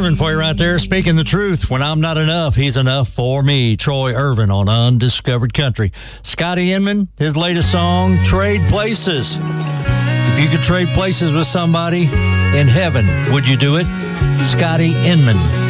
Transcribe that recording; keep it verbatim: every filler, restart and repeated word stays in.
Irvin for you right there, speaking the truth. When I'm not enough, he's enough for me. Troy Irvin on Undiscovered Country. Scotty Inman, his latest song, Trade Places. If you could trade places with somebody in heaven, would you do it? Scotty Inman.